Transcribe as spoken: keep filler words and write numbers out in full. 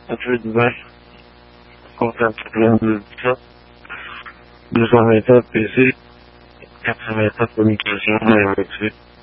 un peu de mal quand t'as un problème de ça. Deuxième étape, P C. Quatrième étape, communication et accès.